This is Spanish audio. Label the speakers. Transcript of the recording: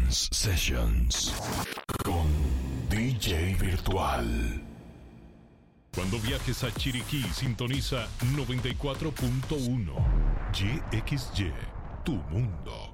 Speaker 1: Trance Sessions con DJ Virtual. Cuando viajes a Chiriquí, sintoniza 94.1 YXY, tu mundo.